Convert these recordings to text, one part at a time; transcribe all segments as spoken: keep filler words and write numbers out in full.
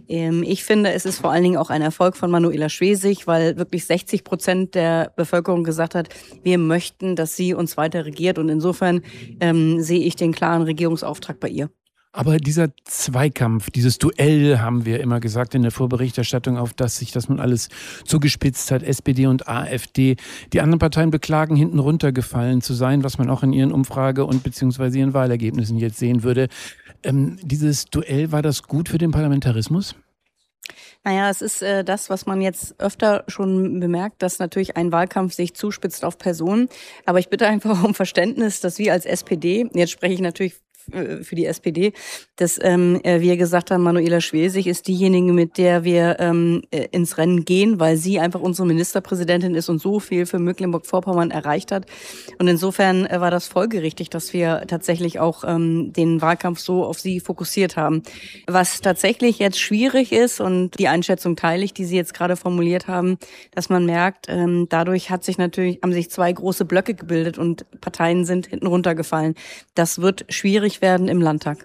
Ähm, ich finde, es ist vor allen Dingen auch ein Erfolg von Manuela Schwesig, weil wirklich sechzig Prozent der Bevölkerung gesagt hat, wir möchten, dass sie uns weiter regiert. Und insofern ähm, sehe ich den klaren Regierungsauftrag bei ihr. Aber dieser Zweikampf, dieses Duell, haben wir immer gesagt in der Vorberichterstattung, auf das sich das nun alles zugespitzt hat, S P D und AfD. Die anderen Parteien beklagen, hinten runtergefallen zu sein, was man auch in ihren Umfrage- und beziehungsweise ihren Wahlergebnissen jetzt sehen würde. Ähm, dieses Duell, war das gut für den Parlamentarismus? Naja, es ist äh, das, was man jetzt öfter schon bemerkt, dass natürlich ein Wahlkampf sich zuspitzt auf Personen. Aber ich bitte einfach um Verständnis, dass wir als S P D, jetzt spreche ich natürlich für die S P D, dass ähm, wir gesagt haben, Manuela Schwesig ist diejenige, mit der wir ähm, ins Rennen gehen, weil sie einfach unsere Ministerpräsidentin ist und so viel für Mecklenburg-Vorpommern erreicht hat. Und insofern äh, war das folgerichtig, dass wir tatsächlich auch ähm, den Wahlkampf so auf sie fokussiert haben. Was tatsächlich jetzt schwierig ist, und die Einschätzung teile ich, die Sie jetzt gerade formuliert haben, dass man merkt, ähm, dadurch hat sich natürlich, haben sich zwei große Blöcke gebildet und Parteien sind hinten runtergefallen. Das wird schwierig werden im Landtag.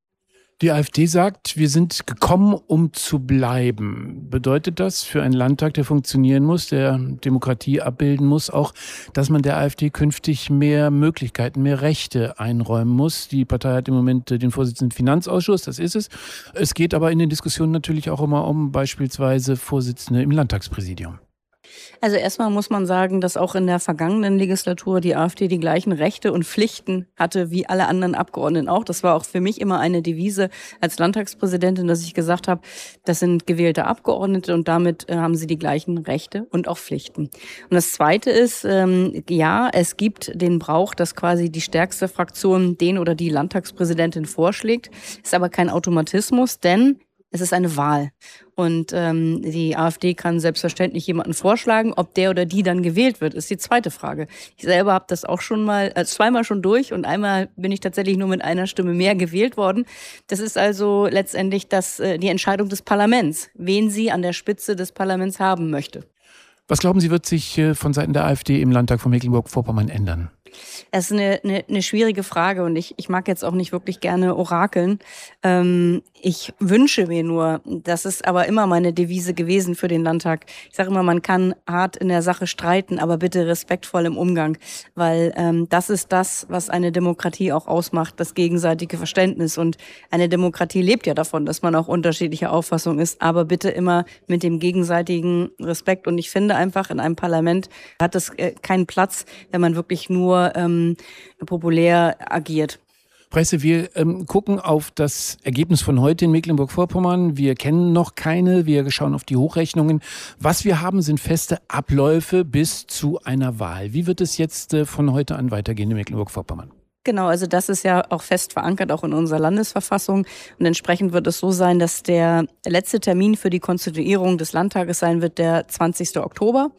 Die AfD sagt, wir sind gekommen, um zu bleiben. Bedeutet das für einen Landtag, der funktionieren muss, der Demokratie abbilden muss, auch, dass man der AfD künftig mehr Möglichkeiten, mehr Rechte einräumen muss? Die Partei hat im Moment den Vorsitzenden Finanzausschuss, das ist es. Es geht aber in den Diskussionen natürlich auch immer um beispielsweise Vorsitzende im Landtagspräsidium. Also erstmal muss man sagen, dass auch in der vergangenen Legislatur die AfD die gleichen Rechte und Pflichten hatte wie alle anderen Abgeordneten auch. Das war auch für mich immer eine Devise als Landtagspräsidentin, dass ich gesagt habe, das sind gewählte Abgeordnete und damit äh, haben sie die gleichen Rechte und auch Pflichten. Und das Zweite ist, ähm, ja, es gibt den Brauch, dass quasi die stärkste Fraktion den oder die Landtagspräsidentin vorschlägt. Ist aber kein Automatismus, denn es ist eine Wahl. Und ähm, die AfD kann selbstverständlich jemanden vorschlagen. Ob der oder die dann gewählt wird, ist die zweite Frage. Ich selber habe das auch schon mal, äh, zweimal schon durch und einmal bin ich tatsächlich nur mit einer Stimme mehr gewählt worden. Das ist also letztendlich das, äh, die Entscheidung des Parlaments, wen sie an der Spitze des Parlaments haben möchte. Was glauben Sie, wird sich äh, von Seiten der AfD im Landtag von Mecklenburg-Vorpommern ändern? Das ist eine, eine, eine schwierige Frage und ich, ich mag jetzt auch nicht wirklich gerne orakeln. Ähm, ich wünsche mir nur, das ist aber immer meine Devise gewesen für den Landtag. Ich sage immer, man kann hart in der Sache streiten, aber bitte respektvoll im Umgang, weil ähm, das ist das, was eine Demokratie auch ausmacht, das gegenseitige Verständnis. Und eine Demokratie lebt ja davon, dass man auch unterschiedlicher Auffassung ist, aber bitte immer mit dem gegenseitigen Respekt. Und ich finde einfach, in einem Parlament hat es äh, keinen Platz, wenn man wirklich nur ähm, populär agiert. Presse, wir ähm, gucken auf das Ergebnis von heute in Mecklenburg-Vorpommern. Wir kennen noch keine, wir schauen auf die Hochrechnungen. Was wir haben, sind feste Abläufe bis zu einer Wahl. Wie wird es jetzt äh, von heute an weitergehen in Mecklenburg-Vorpommern? Genau, also das ist ja auch fest verankert, auch in unserer Landesverfassung. Und entsprechend wird es so sein, dass der letzte Termin für die Konstituierung des Landtages sein wird, der zwanzigsten Oktober.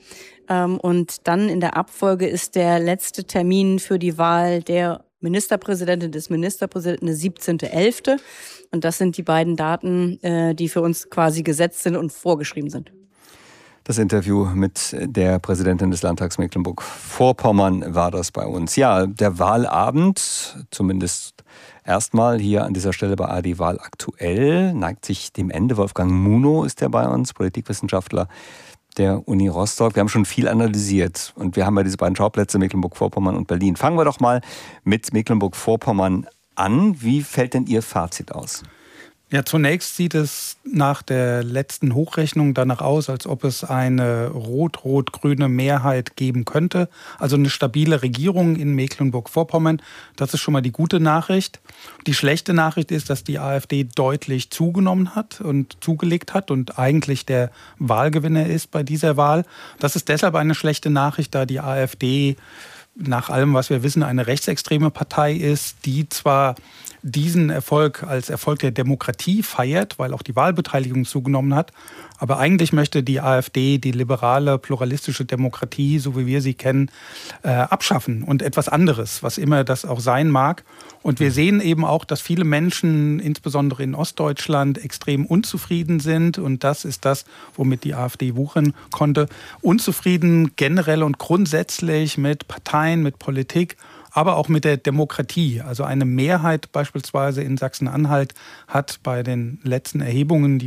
Und dann in der Abfolge ist der letzte Termin für die Wahl der Ministerpräsidentin des Ministerpräsidenten der siebzehnten elften Und das sind die beiden Daten, die für uns quasi gesetzt sind und vorgeschrieben sind. Das Interview mit der Präsidentin des Landtags Mecklenburg-Vorpommern war das bei uns. Ja, der Wahlabend, zumindest erstmal hier an dieser Stelle bei A R D Wahl aktuell, neigt sich dem Ende. Wolfgang Munow ist der bei uns, Politikwissenschaftler der Uni Rostock. Wir haben schon viel analysiert und wir haben ja diese beiden Schauplätze Mecklenburg-Vorpommern und Berlin. Fangen wir doch mal mit Mecklenburg-Vorpommern an. Wie fällt denn Ihr Fazit aus? Ja, zunächst sieht es nach der letzten Hochrechnung danach aus, als ob es eine rot-rot-grüne Mehrheit geben könnte. Also eine stabile Regierung in Mecklenburg-Vorpommern. Das ist schon mal die gute Nachricht. Die schlechte Nachricht ist, dass die AfD deutlich zugenommen hat und zugelegt hat und eigentlich der Wahlgewinner ist bei dieser Wahl. Das ist deshalb eine schlechte Nachricht, da die AfD nach allem, was wir wissen, eine rechtsextreme Partei ist, die zwar diesen Erfolg als Erfolg der Demokratie feiert, weil auch die Wahlbeteiligung zugenommen hat. Aber eigentlich möchte die AfD die liberale, pluralistische Demokratie, so wie wir sie kennen, äh, abschaffen und etwas anderes, was immer das auch sein mag. Und wir sehen eben auch, dass viele Menschen, insbesondere in Ostdeutschland, extrem unzufrieden sind. Und das ist das, womit die AfD wuchern konnte. Unzufrieden generell und grundsätzlich mit Parteien, mit Politik, aber auch mit der Demokratie. Also eine Mehrheit beispielsweise in Sachsen-Anhalt hat bei den letzten Erhebungen, die